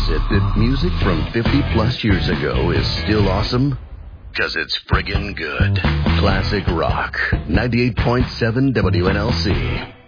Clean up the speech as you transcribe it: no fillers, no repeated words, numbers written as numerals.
is it that music from 50 plus years ago is still awesome? 'Cause it's friggin' good. Classic rock. 98.7 WNLC.